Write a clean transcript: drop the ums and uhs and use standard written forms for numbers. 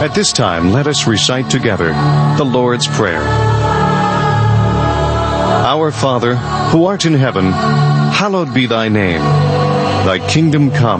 At this time, let us recite together the Lord's Prayer. Our Father, who art in heaven, hallowed be thy name. Thy kingdom come.